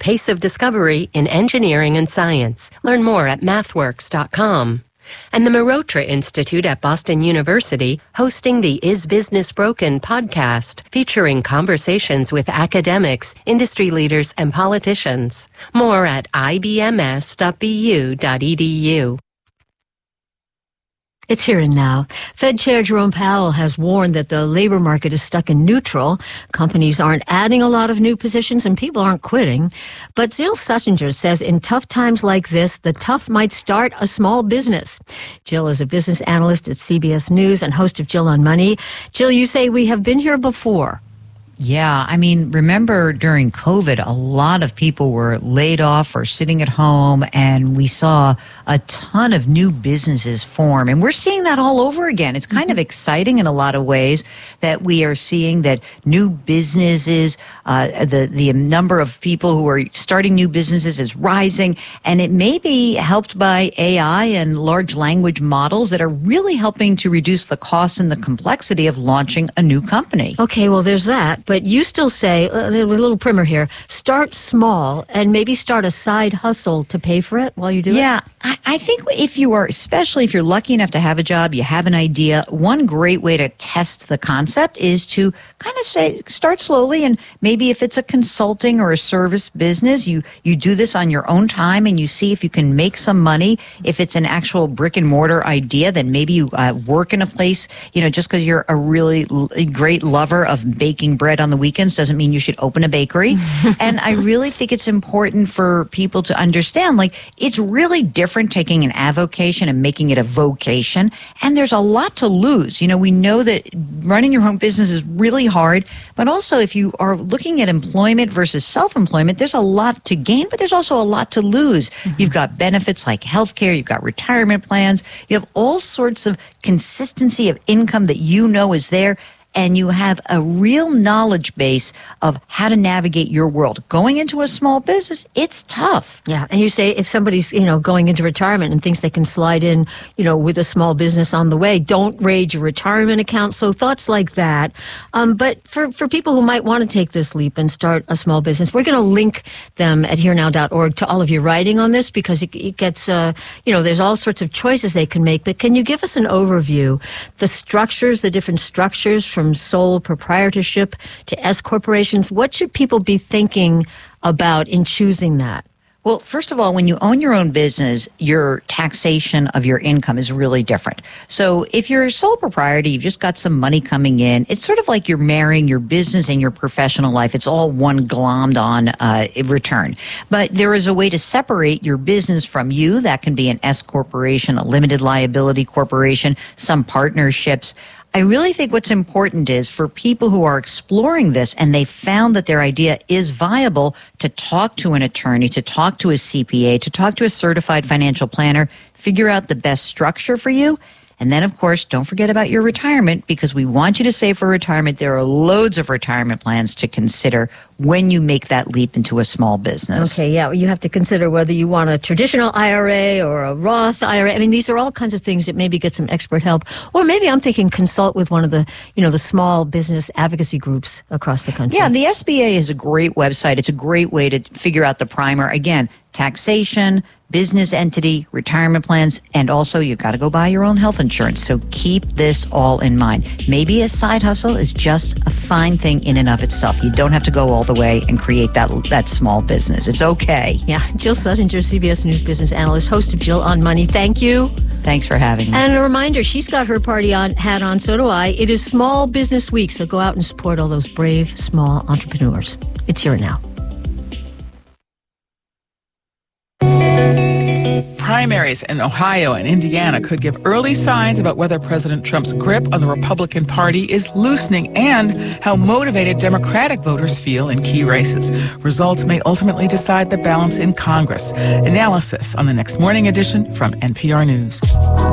pace of discovery in engineering and science. Learn more at mathworks.com. And the Marotra Institute at Boston University hosting the Is Business Broken podcast, featuring conversations with academics, industry leaders, and politicians. More at ibms.bu.edu. It's here and now. Fed Chair Jerome Powell has warned that the labor market is stuck in neutral. Companies aren't adding a lot of new positions and people aren't quitting. But Jill Schlesinger says in tough times like this, the tough might start a small business. Jill is a business analyst at CBS News and host of Jill on Money. Jill, you say we have been here before. Yeah, I mean, remember during COVID, a lot of people were laid off or sitting at home, and we saw a ton of new businesses form. And we're seeing that all over again. It's kind of exciting in a lot of ways that we are seeing that new businesses, the number of people who are starting new businesses is rising, and it may be helped by AI and large language models that are really helping to reduce the cost and the complexity of launching a new company. Okay, well, there's that. But you still say, a little primer here, start small and maybe start a side hustle to pay for it while you do it? Yeah, I think if you are, especially if you're lucky enough to have a job, you have an idea, one great way to test the concept is to kind of say, start slowly, and maybe if it's a consulting or a service business, you do this on your own time and you see if you can make some money. If it's an actual brick and mortar idea, then maybe you work in a place, just because you're a really great lover of baking bread on the weekends doesn't mean you should open a bakery. And I really think it's important for people to understand, it's really different taking an avocation and making it a vocation. And there's a lot to lose. We know that running your own business is really hard, but also if you are looking at employment versus self-employment, there's a lot to gain, but there's also a lot to lose. You've got benefits like healthcare, you've got retirement plans, you have all sorts of consistency of income that is there. And you have a real knowledge base of how to navigate your world. Going into a small business, it's tough. Yeah, and you say if somebody's, going into retirement and thinks they can slide in, with a small business on the way, don't raid your retirement account. So thoughts like that. But for people who might want to take this leap and start a small business, we're going to link them at herenow.org to all of your writing on this because it gets, there's all sorts of choices they can make. But can you give us an overview? The different structures from sole proprietorship to S corporations. What should people be thinking about in choosing that? Well, first of all, when you own your own business, your taxation of your income is really different. So if you're a sole proprietor, you've just got some money coming in. It's sort of like you're marrying your business and your professional life. It's all one glommed on return. But there is a way to separate your business from you. That can be an S corporation, a limited liability corporation, some partnerships. I really think what's important is for people who are exploring this and they found that their idea is viable to talk to an attorney, to talk to a CPA, to talk to a certified financial planner, figure out the best structure for you. And then, of course, don't forget about your retirement because we want you to save for retirement. There are loads of retirement plans to consider when you make that leap into a small business. Okay, yeah. You have to consider whether you want a traditional IRA or a Roth IRA. I mean, these are all kinds of things that maybe get some expert help. Or maybe I'm thinking consult with one of the, the small business advocacy groups across the country. Yeah, the SBA is a great website. It's a great way to figure out the primer. Again, taxation, business entity, retirement plans, and also you've got to go buy your own health insurance. So keep this all in mind. Maybe a side hustle is just a fine thing in and of itself. You don't have to go all the way and create that small business. It's okay. Yeah. Jill Schlesinger, CBS News business analyst, host of Jill on Money. Thank you. Thanks for having me. And a reminder, she's got her party hat on, so do I. It is Small Business Week, so go out and support all those brave small entrepreneurs. It's here and now. Primaries in Ohio and Indiana could give early signs about whether President Trump's grip on the Republican Party is loosening and how motivated Democratic voters feel in key races. Results may ultimately decide the balance in Congress. Analysis on the next morning edition from NPR News.